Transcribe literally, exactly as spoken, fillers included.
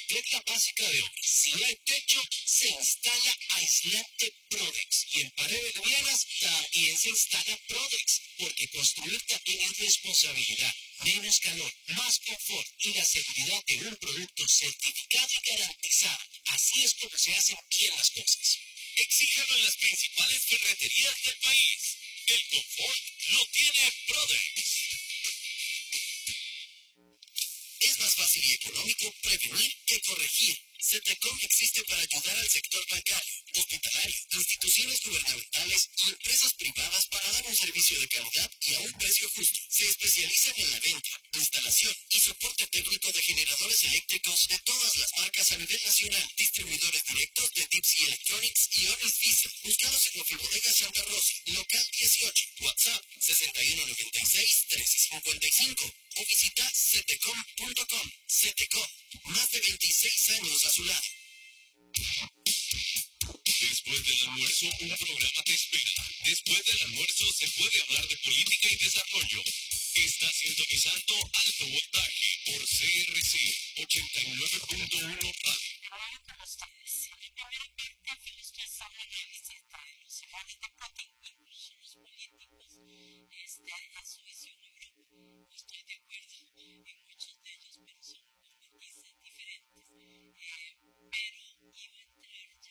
Regla básica de obra. Si no hay techo, se instala aislante Prodex. Y en paredes livianas también se instala Prodex. Porque construir también es responsabilidad. Menos calor, más confort y la seguridad de un producto certificado y garantizado. Así es como se hacen bien las cosas. Exíjalo en las principales ferreterías del país. El confort lo tiene Prodex. Es más fácil y económico prevenir que corregir. CETECOM existe para ayudar al sector bancario, hospitalario, instituciones gubernamentales y empresas privadas para dar un servicio de calidad y a un precio justo. Se especializan en la venta, instalación y soporte técnico de generadores eléctricos de todas las marcas a nivel nacional. Distribuidores directos de Deep Sea Electronics y Oris Diesel. Buscados en Nofibodega Santa Rosa, local dieciocho, WhatsApp sesenta y uno noventa y seis trece cincuenta y cinco o visita cetecom punto com. CETECOM, más de veintiséis años a su lado. Después del almuerzo, un programa te espera. Después del almuerzo se puede hablar de política y desarrollo. Está sintonizando Alto Voltaje por C R C ochenta y nueve punto uno Radio.